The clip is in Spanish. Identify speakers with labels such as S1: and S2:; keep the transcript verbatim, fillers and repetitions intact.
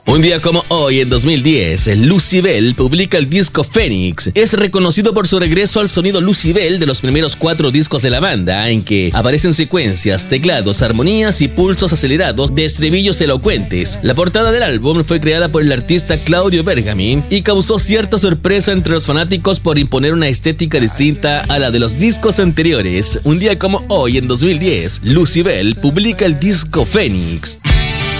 S1: Un día como hoy, en dos mil diez, Lucybell publica el disco Phoenix. Es reconocido por su regreso al sonido Lucybell de los primeros cuatro discos de la banda, en que aparecen secuencias, teclados, armonías y pulsos acelerados de estribillos elocuentes. La portada del álbum fue creada por el artista Claudio Bergamin y causó cierta sorpresa entre los fanáticos por imponer una estética distinta a la de los discos anteriores. Un día como hoy, en dos mil diez, Lucybell publica el disco Phoenix.